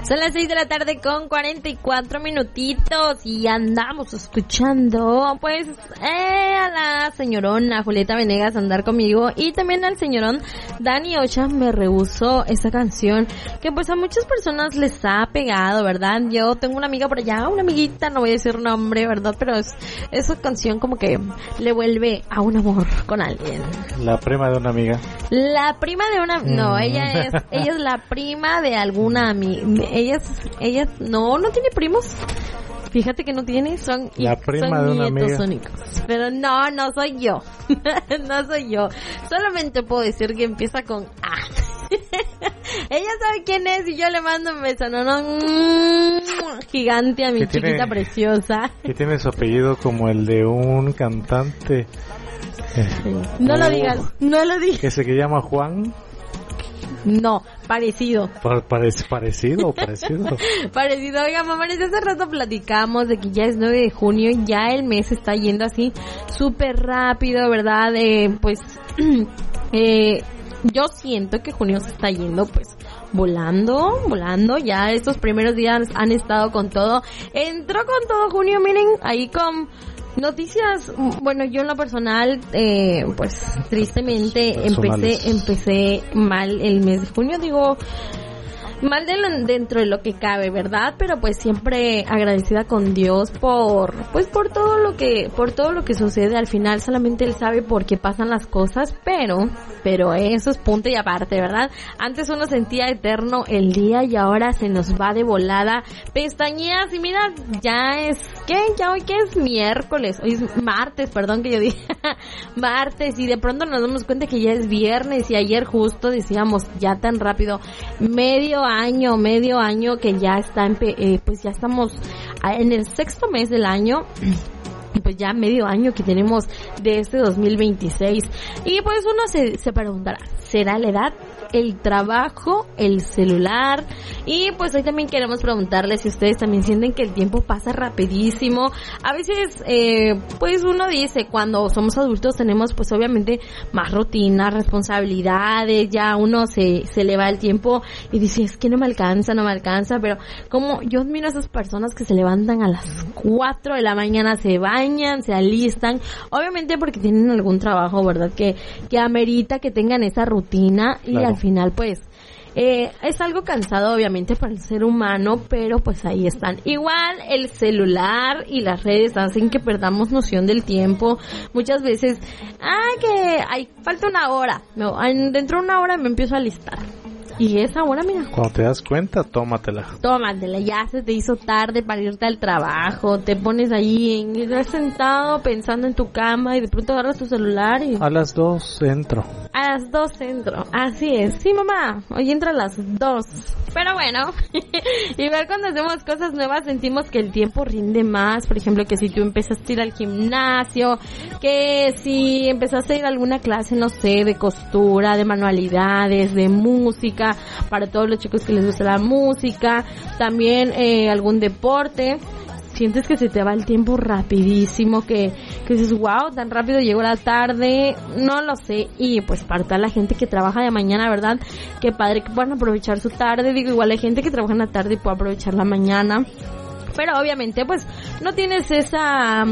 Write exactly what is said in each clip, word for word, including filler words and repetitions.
Son las seis de la tarde con cuarenta y cuatro minutitos y andamos escuchando pues eh, a la señorona Julieta Venegas andar conmigo y también al señorón Dani Ocha. Me rehusó esa canción que pues a muchas personas les ha pegado, ¿verdad? Yo tengo una amiga por allá, una amiguita, no voy a decir nombre, ¿verdad? Pero es esa canción como que le vuelve a un amor con alguien. La prima de una amiga. La prima de una... No, ella es ella es la prima de alguna amiga. Ella es... Ella... No, no tiene primos. Fíjate que no tiene. Son, la prima son de una nietos amiga. únicos. Pero no, no soy yo. No soy yo. Solamente puedo decir que empieza con A. Ella sabe quién es y yo le mando un beso, no, no, gigante a mi que chiquita tiene, preciosa. Que tiene su apellido como el de un cantante. Sí. No lo digas, no lo digas. Que se que llama Juan. No, parecido. Pare, parecido, parecido. Parecido, oiga, mamá, desde hace rato platicamos de que ya es nueve de junio, ya el mes está yendo así súper rápido, ¿verdad? Eh, pues, eh, yo siento que junio se está yendo, pues, volando, volando, ya estos primeros días han estado con todo. Entró con todo junio, miren, ahí con... noticias, bueno, yo en lo personal, eh, pues tristemente empecé, empecé mal el mes de junio, digo, mal de lo, dentro de lo que cabe, ¿verdad? Pero pues siempre agradecida con Dios por, pues por todo lo que, por todo lo que sucede. Al final solamente Él sabe por qué pasan las cosas, pero, pero eso es punto y aparte, ¿verdad? Antes uno sentía eterno el día y ahora se nos va de volada. Pestañeas y mira, ya es, ¿qué? Ya hoy que es miércoles, hoy es martes, perdón que yo dije martes, y de pronto nos damos cuenta que ya es viernes y ayer justo decíamos, ya tan rápido, medio año, medio año que ya está, en, eh, pues ya estamos en el sexto mes del año. Pues ya medio año que tenemos de este dos mil veintiséis. Y pues uno se, se preguntará, ¿será la edad, el trabajo, el celular? Y pues hoy también queremos preguntarles si ustedes también sienten que el tiempo pasa rapidísimo. A veces, eh, pues uno dice, cuando somos adultos tenemos pues obviamente más rutinas, responsabilidades, ya uno se, se le va el tiempo y dice, es que no me alcanza, no me alcanza, pero como yo admiro a esas personas que se levantan a las cuatro de la mañana, se bañan, se alistan, obviamente porque tienen algún trabajo, ¿verdad? Que, que amerita que tengan esa rutina y claro. Al final pues eh, es algo cansado obviamente para el ser humano, pero pues ahí están. Igual el celular y las redes hacen que perdamos noción del tiempo. Muchas veces, ah, que hay, falta una hora, no, dentro de una hora me empiezo a alistar. Y esa hora, mira. Cuando te das cuenta, tómatela. Tómatela, ya se te hizo tarde para irte al trabajo, te pones ahí en, sentado pensando en tu cama y de pronto agarras tu celular y... A las dos entro. A las dos entro, así es. Sí, mamá, hoy entro a las dos. Pero bueno, igual cuando hacemos cosas nuevas sentimos que el tiempo rinde más. Por ejemplo, que si tú empezaste a ir al gimnasio, que si empezaste a ir a alguna clase, no sé, de costura, de manualidades, de música, para todos los chicos que les gusta la música, también eh, algún deporte, sientes que se te va el tiempo rapidísimo, que, que dices, wow, tan rápido llegó la tarde, no lo sé. Y pues para toda la gente que trabaja de mañana, ¿verdad? Qué padre que puedan aprovechar su tarde. Digo, igual hay gente que trabaja en la tarde y puede aprovechar la mañana, pero obviamente pues no tienes esa...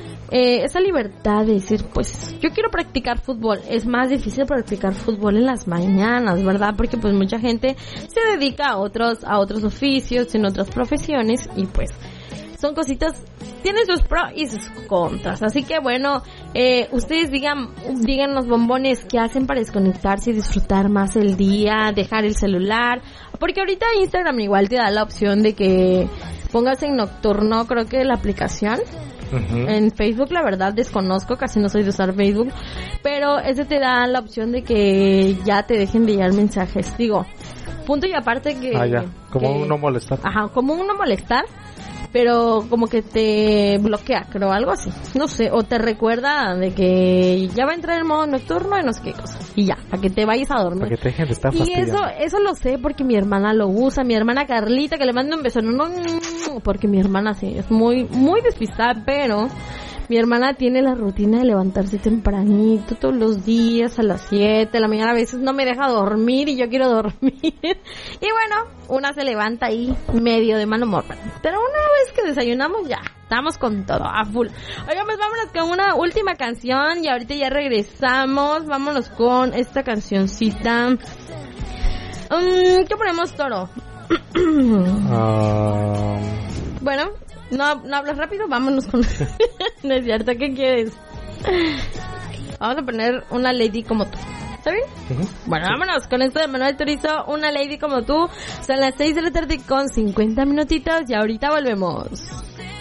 Eh, esa libertad de decir, pues yo quiero practicar fútbol. Es más difícil practicar fútbol en las mañanas, ¿verdad? Porque pues mucha gente se dedica a otros a otros oficios, en otras profesiones, y pues son cositas, tienen sus pros y sus contras. Así que bueno, eh, ustedes digan, digan los bombones qué hacen para desconectarse y disfrutar más el día, dejar el celular, porque ahorita Instagram igual te da la opción de que pongas en nocturno, creo que la aplicación. Uh-huh. En Facebook la verdad desconozco, casi no soy de usar Facebook, pero ese te da la opción de que ya te dejen de llegar mensajes, digo, punto y aparte que... Ah, ya, como que, uno molestar. Ajá, como uno molestar, pero como que te bloquea, creo, algo así, no sé, o te recuerda de que ya va a entrar el modo nocturno y no sé qué cosa, y ya, para que te vayas a dormir. Para que te dejen de estar Y eso, eso lo sé porque mi hermana lo usa, mi hermana Carlita, que le mando un beso, no, no, porque mi hermana sí, es muy, muy despistada, pero... Mi hermana tiene la rutina de levantarse tempranito todos los días a las siete de la mañana. A veces no me deja dormir y yo quiero dormir. Y bueno, una se levanta ahí medio de mal humor. Pero una vez que desayunamos ya, estamos con todo, a full. Oigan, pues vámonos con una última canción y ahorita ya regresamos. Vámonos con esta cancioncita. Um, ¿Qué ponemos, Toro? um... Bueno, no, no hablas rápido, vámonos con... No es cierto, ¿qué quieres? Vamos a poner una lady como tú. ¿Está bien? Uh-huh. Bueno, vámonos con esto de Manuel Turizo, una lady como tú. Son las seis de la tarde con cincuenta minutitos y ahorita volvemos.